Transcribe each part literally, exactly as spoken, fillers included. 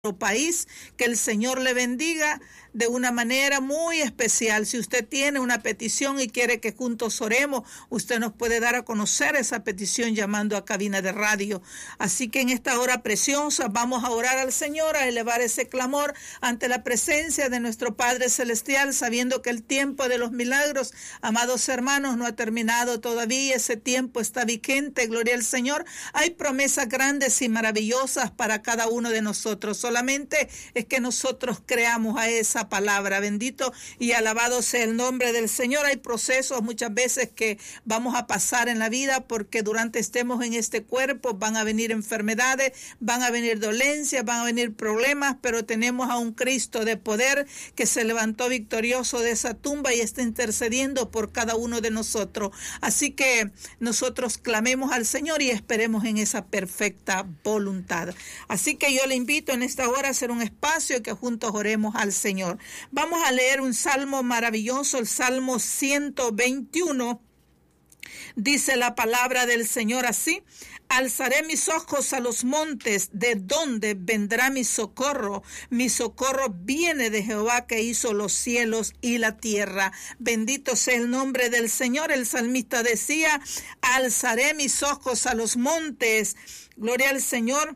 país. Que el Señor le bendiga de una manera muy especial. Si usted tiene una petición y quiere que juntos oremos, usted nos puede dar a conocer esa petición llamando a cabina de radio. Así que en esta hora preciosa vamos a orar al Señor, a elevar ese clamor ante la presencia de nuestro Padre Celestial, sabiendo que el tiempo de los milagros, amados hermanos, no ha terminado todavía. Ese tiempo está vigente, gloria al Señor. Hay promesas grandes y maravillosas para cada uno de nosotros. Solamente es que nosotros creamos a esa palabra. Bendito y alabado sea el nombre del Señor. Hay procesos muchas veces que vamos a pasar en la vida, porque durante estemos en este cuerpo van a venir enfermedades, van a venir dolencias, van a venir problemas, pero tenemos a un Cristo de poder que se levantó victorioso de esa tumba y está intercediendo por cada uno de nosotros. Así que nosotros clamemos al Señor y esperemos en esa perfecta voluntad. Así que yo le invito en esta hora a hacer un espacio y que juntos oremos al Señor. Vamos a leer un salmo maravilloso, el Salmo ciento veintiuno. Dice la palabra del Señor así: alzaré mis ojos a los montes, ¿de dónde vendrá mi socorro? Mi socorro viene de Jehová, que hizo los cielos y la tierra. Bendito sea el nombre del Señor. El salmista decía: alzaré mis ojos a los montes. Gloria al Señor.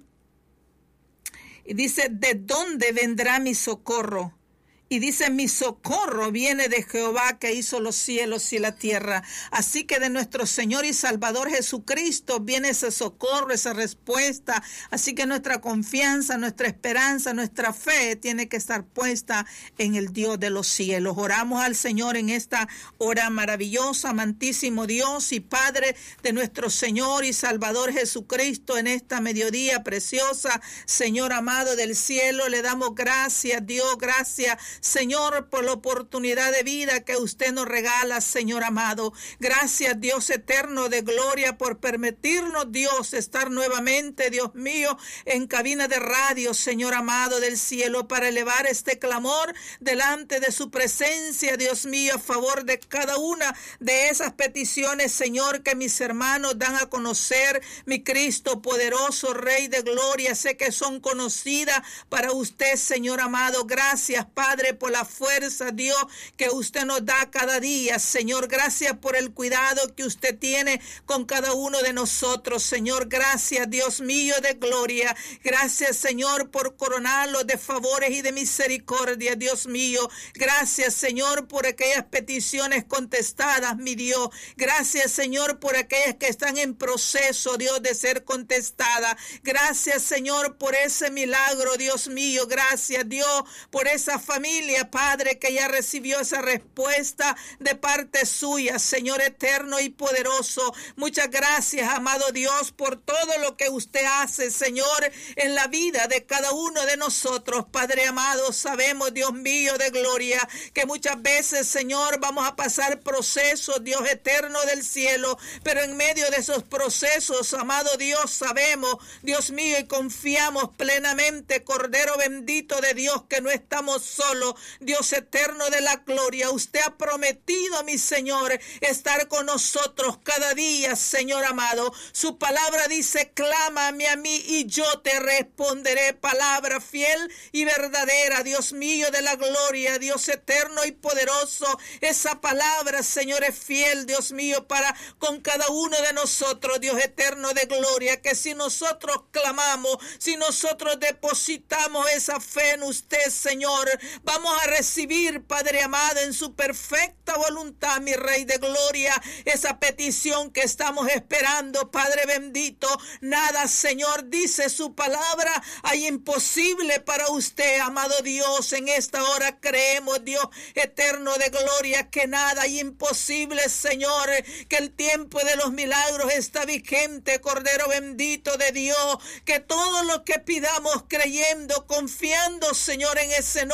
Y dice: ¿de dónde vendrá mi socorro? Y dice: mi socorro viene de Jehová, que hizo los cielos y la tierra. Así que de nuestro Señor y Salvador Jesucristo viene ese socorro, esa respuesta. Así que nuestra confianza, nuestra esperanza, nuestra fe tiene que estar puesta en el Dios de los cielos. Oramos al Señor en esta hora maravillosa, amantísimo Dios y Padre de nuestro Señor y Salvador Jesucristo, en esta mediodía preciosa. Señor amado del cielo, le damos gracias, Dios, gracias, Señor, por la oportunidad de vida que usted nos regala, Señor amado. Gracias, Dios eterno de gloria, por permitirnos, Dios, estar nuevamente, Dios mío, en cabina de radio, Señor amado del cielo, para elevar este clamor delante de su presencia, Dios mío, a favor de cada una de esas peticiones, Señor, que mis hermanos dan a conocer. Mi Cristo poderoso, Rey de gloria, sé que son conocidas para usted, Señor amado. Gracias, Padre, por la fuerza, Dios, que usted nos da cada día, Señor. Gracias por el cuidado que usted tiene con cada uno de nosotros, Señor. Gracias, Dios mío de gloria. Gracias, Señor, por coronarlos de favores y de misericordia, Dios mío. Gracias, Señor, por aquellas peticiones contestadas, mi Dios. Gracias, Señor, por aquellas que están en proceso, Dios, de ser contestadas. Gracias, Señor, por ese milagro, Dios mío. Gracias, Dios, por esa familia, Padre, que ya recibió esa respuesta de parte suya, Señor eterno y poderoso. Muchas gracias, amado Dios, por todo lo que usted hace, Señor, en la vida de cada uno de nosotros. Padre amado, sabemos, Dios mío de gloria, que muchas veces, Señor, vamos a pasar procesos, Dios eterno del cielo, pero en medio de esos procesos, amado Dios, sabemos, Dios mío, y confiamos plenamente, Cordero bendito de Dios, que no estamos solos. Dios eterno de la gloria, usted ha prometido, mi Señor, estar con nosotros cada día, Señor amado. Su palabra dice: clámame a mí y yo te responderé. Palabra fiel y verdadera, Dios mío de la gloria, Dios eterno y poderoso. Esa palabra, Señor, es fiel, Dios mío, para con cada uno de nosotros, Dios eterno de gloria, que si nosotros clamamos, si nosotros depositamos esa fe en usted, Señor, vamos a recibir, Padre amado, en su perfecta voluntad, mi Rey de gloria, esa petición que estamos esperando, Padre bendito. Nada, Señor, dice su palabra, hay imposible para usted, amado Dios. En esta hora creemos, Dios eterno de gloria, que nada hay imposible, Señor, que el tiempo de los milagros está vigente, Cordero bendito de Dios, que todo lo que pidamos creyendo, confiando, Señor, en ese nombre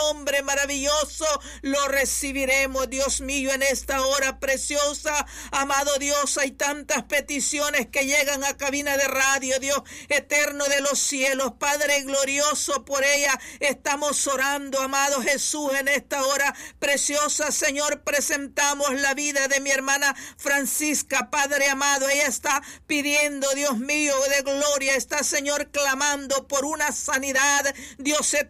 maravilloso, lo recibiremos, Dios mío, en esta hora preciosa. Amado Dios, hay tantas peticiones que llegan a cabina de radio, Dios eterno de los cielos, Padre glorioso, por ella estamos orando, amado Jesús, en esta hora preciosa, Señor, presentamos la vida de mi hermana Francisca, Padre amado, ella está pidiendo, Dios mío, de gloria, está, Señor, clamando por una sanidad, Dios eterno,